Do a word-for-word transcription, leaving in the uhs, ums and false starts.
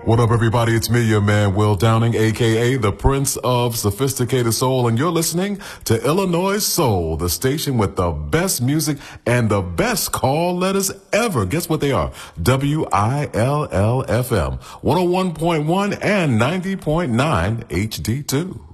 What up, everybody? It's me, your man, Will Downing, a k a the Prince of Sophisticated Soul, and you're listening to Illinois Soul, the station with the best music and the best call letters ever. Guess what they are? W I L L F M, one oh one point one and ninety point nine H D two.